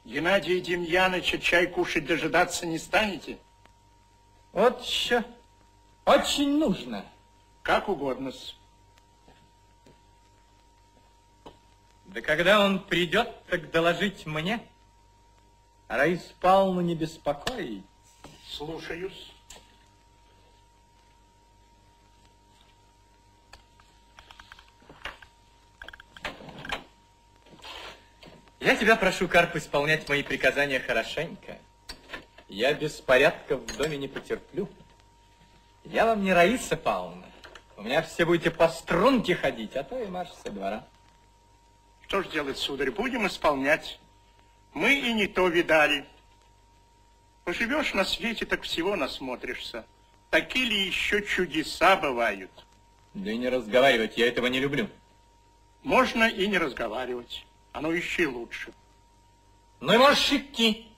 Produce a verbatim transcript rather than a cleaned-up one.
Геннадия Демьяновича чай кушать дожидаться не станете? Вот еще очень нужно. Как угодно-с. Да когда он придет, так доложить мне. А Раису Павловну не беспокоить. Слушаюсь. Я тебя прошу, Карп, исполнять мои приказания хорошенько. Я беспорядков в доме не потерплю. Я вам не Раиса Павловна. У меня все будете по струнке ходить, а то и марш со двора. Что ж делать, сударь, будем исполнять. Мы и не то видали. Поживешь на свете, так всего насмотришься. Такие ли еще чудеса бывают? Да и не разговаривать, я этого не люблю. Можно и не разговаривать. Оно еще и лучше. Ну и можешь идти.